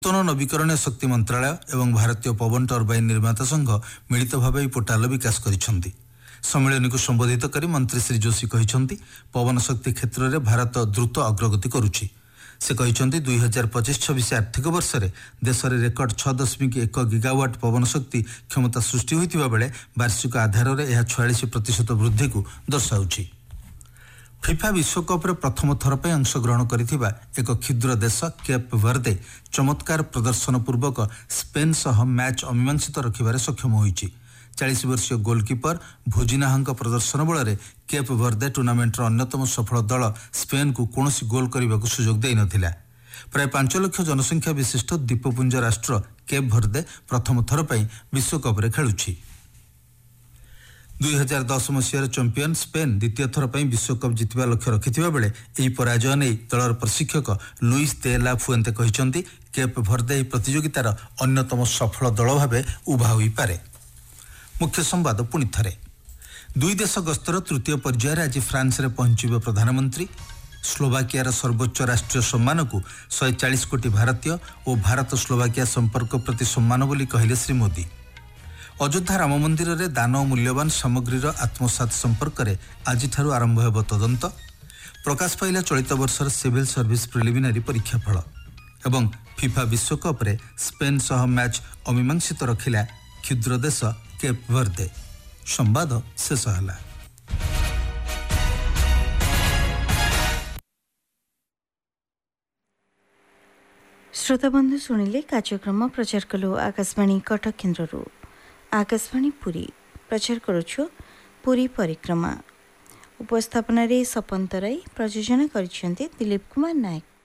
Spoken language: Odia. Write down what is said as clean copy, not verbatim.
ନୂତନ ନବୀକରଣୀୟ ଶକ୍ତି ମନ୍ତ୍ରାଳୟ ଏବଂ ଭାରତୀୟ ପବନ ଟର୍ବାଇନ୍ ନିର୍ମାତା ସଂଘ ମିଳିତ ଭାବେ ଏହି ପୋର୍ଟାଲ ବିକାଶ କରିଛନ୍ତି। ସମ୍ମିଳନୀକୁ ସମ୍ବୋଧିତ କରି ମନ୍ତ୍ରୀ ଶ୍ରୀ ଯୋଶୀ କହିଛନ୍ତି, ପବନ ଶକ୍ତି କ୍ଷେତ୍ରରେ ଭାରତ ଦ୍ରୁତ ଅଗ୍ରଗତି କରୁଛି। ସେ କହିଛନ୍ତି 2025-26 ଆର୍ଥିକ ବର୍ଷରେ ଦେଶରେ ରେକର୍ଡ 6.1 ଗିଗାୱାଟ ପବନ ଶକ୍ତି କ୍ଷମତା ସୃଷ୍ଟି ହୋଇଥିବା ବେଳେ ବାର୍ଷିକ ଆଧାରରେ ଏହା 46% ବୃଦ୍ଧିକୁ ଦର୍ଶାଉଛି। ଫିଫା ବିଶ୍ୱକପ୍ରେ ପ୍ରଥମ ଥର ପାଇଁ ଅଂଶଗ୍ରହଣ କରିଥିବା ଏକ କ୍ଷୁଦ୍ର ଦେଶ କେପ୍ ଭର୍ଦେ ଚମତ୍କାର ପ୍ରଦର୍ଶନ ପୂର୍ବକ ସ୍ପେନ୍ ସହ ମ୍ୟାଚ୍ ଅମୀମାଂସିତ ରଖିବାରେ ସକ୍ଷମ ହୋଇଛି। 40 ବର୍ଷୀୟ ଗୋଲକିପର ଭୋଜିନାହାଙ୍କ ପ୍ରଦର୍ଶନ ବଳରେ କେପ୍ ଭର୍ଦେ ଟୁର୍ଣ୍ଣାମେଣ୍ଟର ଅନ୍ୟତମ ସଫଳ ଦଳ ସ୍ପେନ୍କୁ କୌଣସି ଗୋଲ୍ କରିବାକୁ ସୁଯୋଗ ଦେଇନଥିଲା। ପ୍ରାୟ 5 ଲକ୍ଷ ଜନସଂଖ୍ୟା ବିଶିଷ୍ଟ ଦ୍ୱୀପପୁଞ୍ଜ ରାଷ୍ଟ୍ର କେପ୍ ଭର୍ଦେ ପ୍ରଥମ ଥର ପାଇଁ ବିଶ୍ୱକପ୍ରେ ଖେଳୁଛି। 2010 ମସିହାର ଚମ୍ପିୟନ ସ୍ପେନ୍ ଦ୍ୱିତୀୟ ଥର ପାଇଁ ବିଶ୍ୱକପ୍ ଜିତିବା ଲକ୍ଷ୍ୟ ରଖିଥିବା ବେଳେ ଏହି ପରାଜୟ ନେଇ ଦଳର ପ୍ରଶିକ୍ଷକ ଲୁଇସ୍ ଦେ ଲା ଫୁଏନ୍ତେ କହିଛନ୍ତି, କେପ୍ ଭର୍ଦେ ଏହି ପ୍ରତିଯୋଗିତାର ଅନ୍ୟତମ ସଫଳ ଦଳ ଭାବେ ଉଭା ହୋଇପାରେ। ମୁଖ୍ୟ ସମ୍ବାଦ ପୁଣି ଥରେ। ଦୁଇ ଦେଶ ଗସ୍ତର ତୃତୀୟ ପର୍ଯ୍ୟାୟରେ ଆଜି ଫ୍ରାନ୍ସରେ ପହଞ୍ଚିବେ ପ୍ରଧାନମନ୍ତ୍ରୀ। ସ୍ଲୋଭାକିଆର ସର୍ବୋଚ୍ଚ ରାଷ୍ଟ୍ରୀୟ ସମ୍ମାନକୁ 140 କୋଟି ଭାରତୀୟ ଓ ଭାରତ ସ୍ଲୋଭାକିଆ ସମ୍ପର୍କ ପ୍ରତି ସମ୍ମାନ ବୋଲି କହିଲେ ଶ୍ରୀ ମୋଦି। ଅଯୋଧ୍ୟା ରାମ ମନ୍ଦିରରେ ଦାନ ଓ ମୂଲ୍ୟବାନ ସାମଗ୍ରୀର ଆତ୍ମସାତ ସମ୍ପର୍କରେ ଆଜିଠାରୁ ଆରମ୍ଭ ହେବ ତଦନ୍ତ। ପ୍ରକାଶ ପାଇଲା ଚଳିତ ବର୍ଷର ସିଭିଲ୍ ସର୍ଭିସ୍ ପ୍ରିଲିମିନାରୀ ପରୀକ୍ଷାଫଳ। ଏବଂ ଫିଫା ବିଶ୍ୱକପ୍ରେ ସ୍ପେନ୍ ସହ ମ୍ୟାଚ୍ ଅମୀମାଂସିତ ରଖିଲା କ୍ଷୁଦ୍ର ଦେଶ କେପ୍ ଭର୍ଦେ। ସମ୍ବାଦ ଶେଷ ହେଲା। ଶ୍ରୋତାବନ୍ଧୁ ଶୁଣିଲେ କାର୍ଯ୍ୟକ୍ରମ ପ୍ରଚାର କଲୁ ଆକାଶବାଣୀ କଟକ କେନ୍ଦ୍ରରୁ। ଆକାଶବାଣୀ ପୁରୀ ପ୍ରଚାର କରୁଛୁ ପୁରୀ ପରିକ୍ରମା। ଉପସ୍ଥାପନାରେ ସପନ୍ତ ରାଇ, ପ୍ରଯୋଜନା କରିଛନ୍ତି ଦିଲ୍ଲୀପ କୁମାର ନାୟକ।